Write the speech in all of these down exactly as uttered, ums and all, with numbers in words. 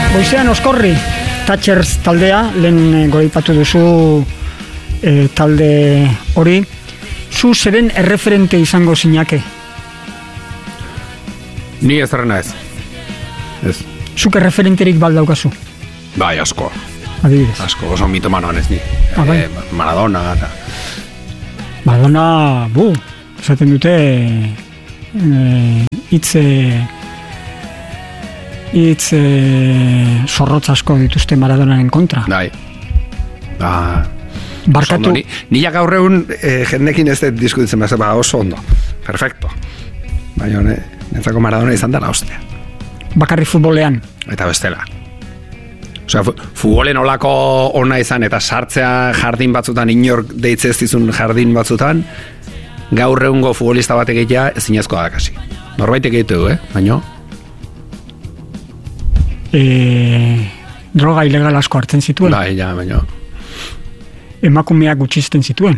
Goizean Oskorri, Thatchers taldea, lehen goraipatu duzu e, talde hori, zu zeren erreferente izango zinake? Ni ez errena ez. Ez. Zuk erreferenterik baldaukazu? Bai, asko. Adibidez. Asko, oso mitomanoan ez ni. Ah, bai. E, Maradona eta... Maradona, bu, esaten dute hitze hitz zorrotz asko dituzte Maradonaren kontra. Bai. Ba... Barkatu... Ni, nila gaur egun eh, jendekin ez dut diskutitzen behar, ba, oso ondo. Perfecto. Baina, ne, nentzako Maradona izan dara hostia. Bakarri futbolean. Eta bestela. Osea, futbolen olako ona izan eta sartzea jardin batzutan, inork deitze ez dizun jardin batzutan, gaur egungo futbolista bat egitea ezinezkoa da kasi. Norbait egitu, eh? Baina... E, droga ilegal asko hartzen zituen. Bai, ja, baina... Emakumeak gutxisten zituen.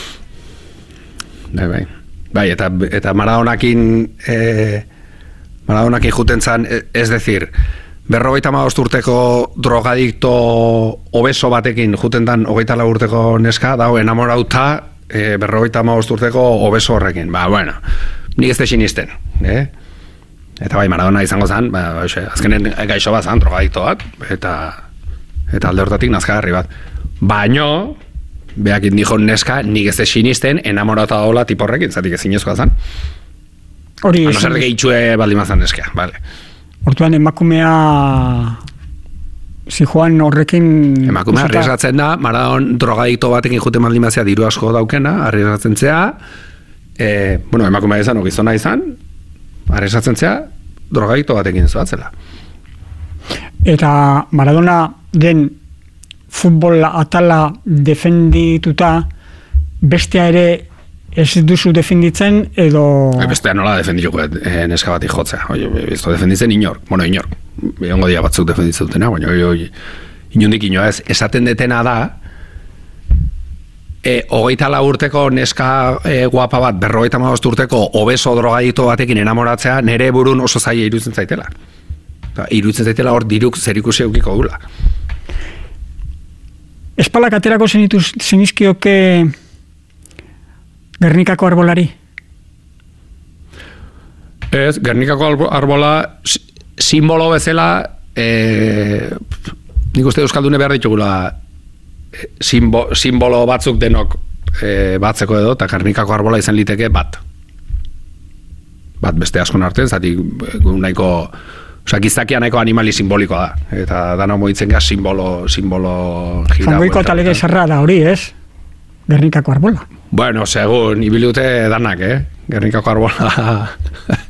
Bai, bai. Bai, eta, eta Maradonakin... Eh, Maradonakin juten zan, ez decir... Berrogeita hamabost urteko drogadikto obeso batekin juten dan hogeita lau urteko neska, dau enamorauta e, berrogeita hamabost urteko obeso horrekin. Ba, bueno, nik ez desinisten, eh? Eta bai, Maradona izango zen, ba, oxe, azkenen gaixo bat zen, drogadikto bat, eta, eta alde hortatik nazkagarri bat. Baino, behakin dijo neska, nik ez desinisten enamorauta daula tiporrekin, zatik ezinezkoa zen. Hori... Ano zer gehitxue baldimazan neska, bale. Hortuan emakumea zijoan horrekin... Emakumea arriesgatzen da, Maradon drogadikto batekin juten maldimazia diru asko daukena, arriesgatzen zea, e, bueno, emakumea izan, okizona izan, arriesgatzen zea, drogadikto batekin zoatzela. Eta Maradona den futbol atala defendituta, bestea ere ez duzu defenditzen, edo... E, bestea nola defendituko e, neska bat jotzea. Oie, esto defenditzen inor. Bueno, inor. Egongo dia batzuk defenditzen dutena, baina inundik inoa ez. Esaten detena da, e, hogeita lau urteko neska e, guapa bat, berrogeita hamabost urteko obeso drogadito batekin enamoratzea, nere burun oso zaila iruditzen zaitela. Iruditzen zaitela hor diruk zerikusi eukiko dula. Espalak aterako zenituz, zenizkioke... Gernikako arbolari? Ez, Gernikako arbola simbolo bezala e, nik uste euskaldune behar ditugula simbo, simbolo batzuk denok e, batzeko edo, eta Gernikako arbola izan liteke bat. Bat beste askon artean, zati nahiko... Osa, gizakia nahiko animali simbolikoa da. Eta dana moitzen gaz simbolo... simbolo Fangoiko talege zarra da hori, ez? Gernikako arbola. Bueno, segun, ibilute danak, eh? Gernikako arbola